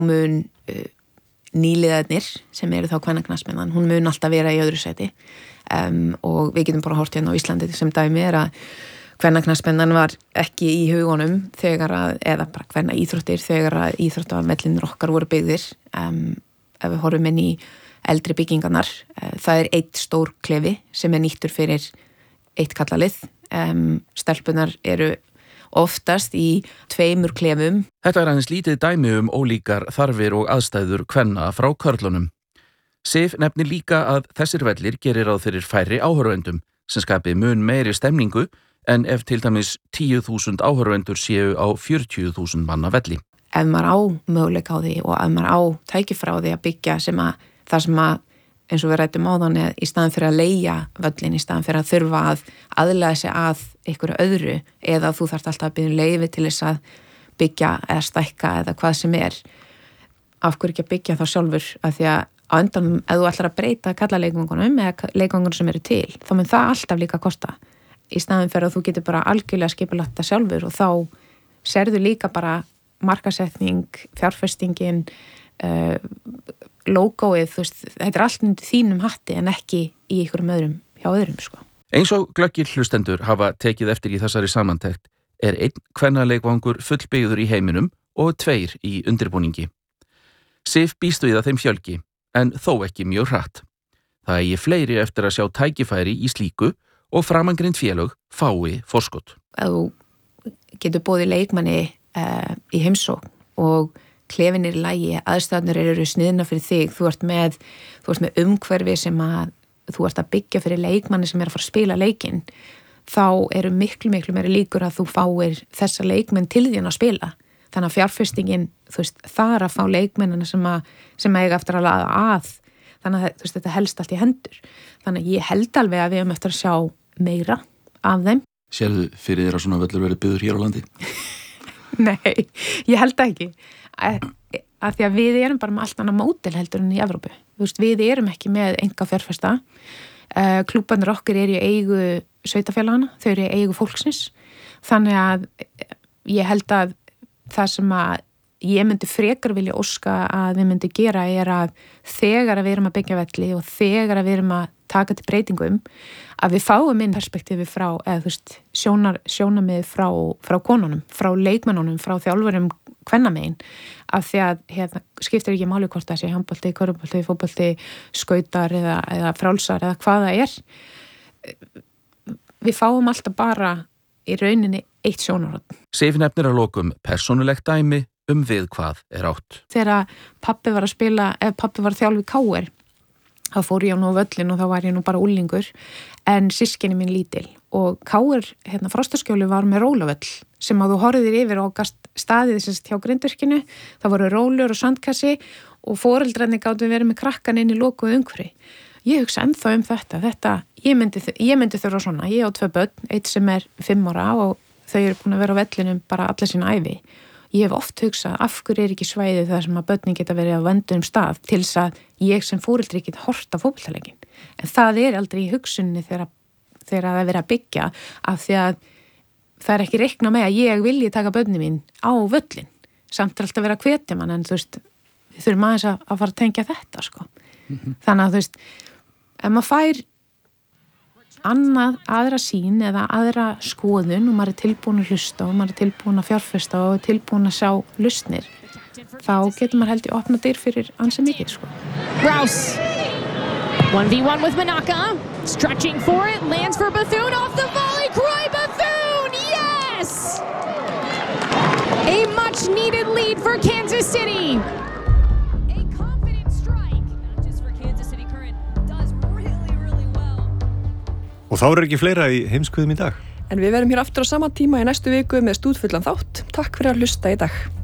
mun nýliðarnir sem eru þá kvennaknattspyrnan, hún mun alltaf vera í öðru sæti og við getum bara hort hérna á Íslandi sem dæmi að kvennaknattspyrnan var ekki í hugunum þegar eða bara kvenna íþróttir þegar að íþróttavellinir okkar voru byggðir ef við horfum inn í eldri byggingarnar, það eitt stór klefi sem nýttur fyrir eitt kallalið, stelpunar eru oftast í 2 klefum. Þetta aðeins lítið dæmi ólíkar þarfir og aðstæður kvenna frá körlunum. Sif nefnir líka að þessir vellir gerir ráð fyrir færri áhorfendum sem skapi mun meiri stemningu en ef til dæmis 10.000 áhorfendur séu á 40.000 manna velli. Ef maður á möguleika á því og ef maður á tækifæri á því að byggja það sem að eins og við rættum áðan í staðan fyrir að leigja völlin, í staðan fyrir að þurfa að aðlaga sig að einhverju öðru eða þú þarft alltaf að byrja leyfi til þess að byggja eða stækka eða hvað sem af hverju ekki að byggja þá sjálfur af því að á undan, ef þú ætlar að breyta kallaleikvangunum eða leikvangunum sem eru til, þá mun það alltaf líka kosta í staðan fyrir að þú getur bara algjörlega skipulagt það sjálfur og þá sérðu líka bara markasetning, fjárfestingin logoið, þú veist, þetta allt undir þínum hatti en ekki í einhverjum öðrum hjá öðrum, sko. Eins og glöggir hlustendur hafa tekið eftir í þessari samantekt einn kvennaleikvangur fullbyggður í heiminum og 2 í undirbúningi. Sif býst við að þeim fjölgi, en þó ekki mjög hratt. Það eigi fleiri eftir að sjá tækifæri í slíku og framangreind félög fái forskot. Ef þú getur boðið leikmanni í heimsókn og klefin í lagi, aðstæðnir eru sniðna fyrir þig, þú ert með umhverfi sem að þú ert að byggja fyrir leikmanni sem að fara að spila leikinn, þá eru miklu meiri líkur að þú fáir þessa leikmenn til þín að spila. Þannig að fjárfestingin, þar að fá leikmennina sem eiga eftir að laða að, þannig að þetta helst allt í hendur. Þannig að ég held alveg að við höfum eftir að sjá meira af þeim. Sérðu fyrir þér að svona völlur verið byggður hér á landi? Nei, ég held ekki. Af því að við erum bara með allt annað módel heldur en í Evrópu. Við erum ekki með enga fjárfesta. Klúbbarnir okkar eru í eigu sveitafélagana, þau eru í eigu fólksins. Þannig að ég held að það sem að ég myndi frekar vilja óska að við myndi gera að þegar að við erum að byggja velli og þegar að við erum að taka til breytingum, að við fáum inn perspektífi frá, eða sjónamið frá konunum, frá leikmennunum, frá þjálfurum kvennamegin, af því að skiptir ekki máli hvort það sé handbolti, körfubolti, fótbolti, skautar eða frjálsar eða hvað það er. Við fáum alltaf bara í rauninni eitt sjónarhorn. Sif nefnir að lokum persónulegt dæmi við hvað átt. Þegar pabbi var að spila, ef pabbi var að þjálfa í KR, þá fór ég á völlin og þá var ég bara úlingur, en systkini mín lítil. Og KR, Frostaskjóli var með rólavöll sem að þú horfðir yfir og staðið hjá grindvirkinu, það voru rólur og sandkassi og foreldrarnir gátu verið með krakkan inn í lokuðu umhverfi. Ég hugsa ennþá þetta, ég myndi þurfa svona, ég á 2 börn, eitt sem 5 ára og þau eru búin að vera á vellinum bara alla sína ævi. Ég hef oft hugsað, af hverju ekki svæðið þar sem að börnin geta verið á vöndunum stað til þess að ég sem foreldri geta horft á fótboltaleikin. En það aldrei í hugsunni þegar það verið að byggja, af því að það ekki reikna með að ég vilji taka börnin mín á völlin. Samt alltaf vera að hvetja mann, en við þurfum aðeins að fara að tengja þetta, sko. Þannig að ef maður fær aðra sýn eða aðra skoðun og maður tilbúin að hlusta og maður tilbúin að fjárfesta og tilbúin að sjá lausnir, þá getur maður held í opna dyr fyrir ansi mikið, sko. Rouse 1v1 with Manaka, stretching for it, lands for Bethune off the volley, Croy Bethune, yes! A much needed lead for Kansas City. Og þá ekki fleira í heimskviðum í dag. En við verðum hér aftur á sama tíma í næstu viku með stútfullan þátt. Takk fyrir að hlusta í dag.